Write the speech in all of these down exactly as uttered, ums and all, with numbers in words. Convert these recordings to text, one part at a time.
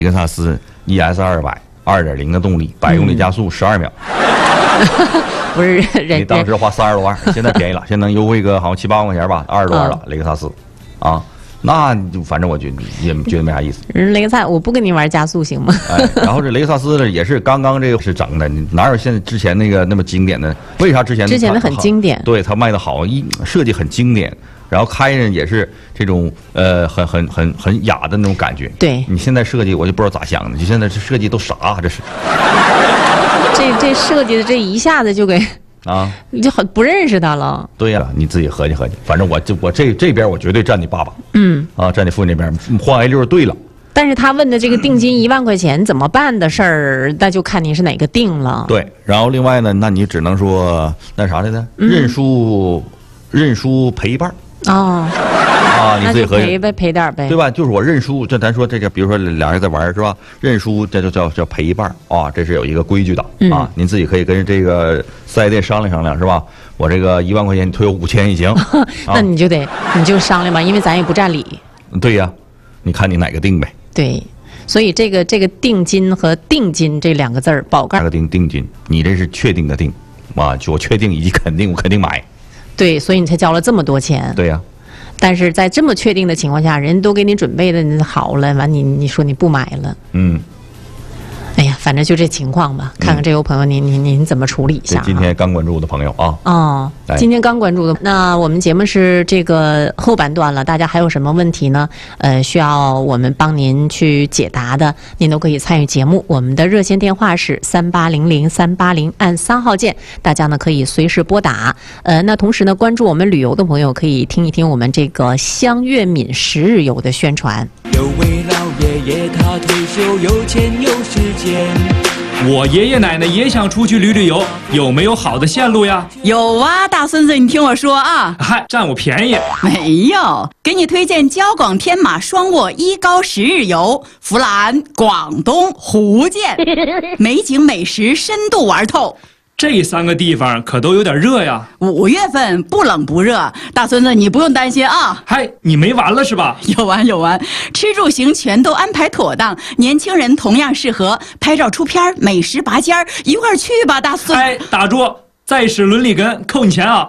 雷克萨斯 E S 二百 二点零的动力，百公里加速十二秒。 不是人， 你当时花三十多万，现在便宜了，现在能优惠个好像七八万块钱吧，二十多万了。雷克萨斯，啊，那就反正我觉得也觉得没啥意思。 雷克萨，我不跟你玩加速行吗？ 哎，然后这雷克萨斯呢也是刚刚这个是整的，哪有现在之前那个那么经典的？为啥之前之前的很经典？ 对，它卖的好，一设计很经典。然后开着也是这种呃很很很很雅的那种感觉。 对， 你现在设计我就不知道咋想的，就现在这设计都啥、啊、这是？ 这这设计的这一下子就给啊， 就很不认识他了。 对呀、啊，你自己合计合计，反正我就我这这边我绝对站你爸爸。 嗯， 啊，站你父亲那边换 A 六对了。 但是他问的这个定金一万块钱怎么办的事儿，那就看你是哪个定了。 对，然后另外呢，那你只能说那啥来着？认输认输赔一半。哦，啊，你自己合计赔呗，赔点呗， 对吧？就是我认输，这咱说这个，比如说俩人在玩是吧？认输这就叫叫赔一半啊，这是有一个规矩的啊。您自己可以跟这个四 S 店商量商量是吧？我这个一万块钱你退我五千也行， 那你就得你就商量吧，因为咱也不占理。 对呀，你看你哪个定呗。 对，所以这个这个定金和定金这两个字儿，宝盖哪个定定金？你这是确定的定啊，就我确定以及肯定，我肯定买。 对，所以你才交了这么多钱。 对呀、啊， 但是在这么确定的情况下，人都给你准备的好了，完你你说你不买了， 嗯， 哎呀，反正就这情况吧。看看这位朋友您您您怎么处理一下、啊？ 今天刚关注的朋友啊， 哦，今天刚关注的。那我们节目是这个后半段了，大家还有什么问题呢？呃，需要我们帮您去解答的，您都可以参与节目。我们的热线电话是三八零零三八零，按三号键，大家呢可以随时拨打。呃，那同时呢，关注我们旅游的朋友可以听一听我们这个香粤闽十日游的宣传。 有位老爷爷，他退休有钱有时间。 我爷爷奶奶也想出去旅旅游，有没有好的线路呀？ 有啊，大孙子，你听我说啊。 嗨，占我便宜？ 没有，给你推荐交广天马双卧一高十日游，弗兰、广东、福建，美景美食深度玩透。 这三个地方可都有点热呀。 五月份不冷不热，大孙子你不用担心啊。 嗨，你没完了是吧？ 有完有完，吃住行全都安排妥当，年轻人同样适合拍照出片、美食拔尖儿，一块儿去吧，大孙子。 哎，打住！再使伦理根，扣你钱啊！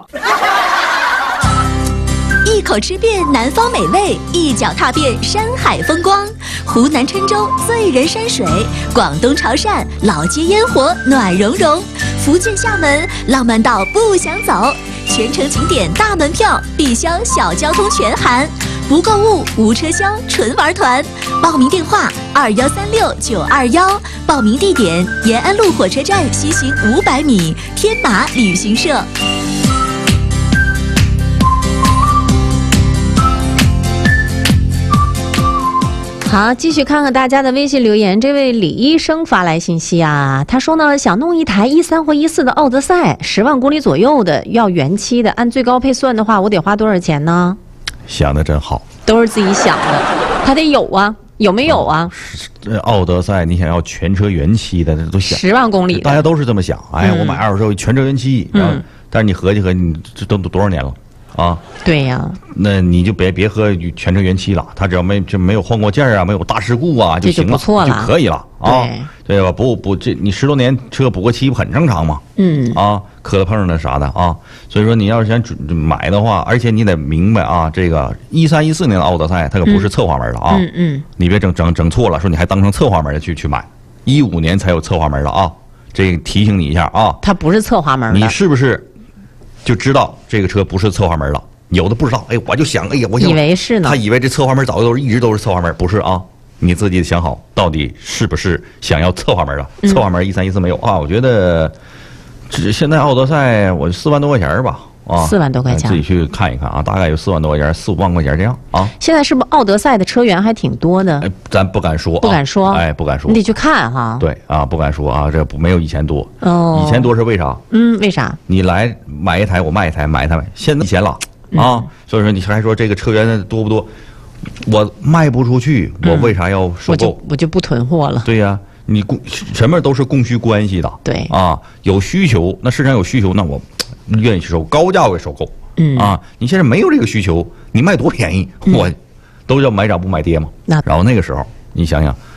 一口吃遍南方美味，一脚踏遍山海风光。湖南郴州醉人山水，广东潮汕老街烟火暖融融，福建厦门浪漫到不想走。全程景点大门票，必销小交通全含，不购物无车厢，纯玩团。报名电话二幺三六九二幺，报名地点延安路火车站西行五百米，天马旅行社。 好，继续看看大家的微信留言。这位李医生发来信息啊，他说呢，想弄一台一三或一四的奥德赛，十万公里左右的，要原漆的，按最高配算的话，我得花多少钱呢？ 想的真好， 都是自己想的，他得有啊，有没有啊？ 这奥德赛你想要全车原漆的，这都想十万公里， 大家都是这么想。哎，嗯、我买二手车全车原漆，然后、嗯、但是你合计合计，你这都多少年了？啊， 对呀， 那你就别别喝全车原漆了，他只要没就没有换过件啊，没有大事故啊就行了， 就不错了， 就可以了啊，对吧？不不，这你十多年车补个漆不很正常吗？ 嗯啊，磕了碰的啥的啊，所以说你要是想买的话，而且你得明白啊，这个一三一四年的奥德赛它可不是侧滑门的啊， 嗯嗯， 你别整整整错了，说你还当成侧滑门的去去买，一五年才有侧滑门的啊，这提醒你一下啊， 它不是侧滑门的， 你是不是？就知道这个车不是侧滑门了，有的不知道，哎，我就想，哎呀，我想以为是呢， 他以为这侧滑门早就都是一直都是侧滑门，不是啊？你自己想好，到底是不是想要侧滑门了？侧滑门一三一四没有啊？我觉得这现在奥德赛我四万多块钱吧，啊， 四万多块钱， 自己去看一看啊，大概有四万多块钱，四五万块钱这样啊。 现在是不是奥德赛的车源还挺多的？ 哎，咱不敢说， 不敢说， 哎，不敢说， 你得去看哈。 对啊，不敢说啊，这不没有以前多。 哦， 以前多是为啥？ 嗯，为啥？ 你来买一台，我卖一台，买一台，现在以前了。啊，所以说你还说这个车源多不多？我卖不出去，我为啥要收购？ 我就我就不囤货了。 对呀、啊，你供什么都是供需关系的。 对啊，有需求，那市场有需求，那我愿意去收高价位收购。 嗯啊，你现在没有这个需求，你卖多便宜，嗯、我都叫买涨不买跌嘛。 那然后那个时候，你想想，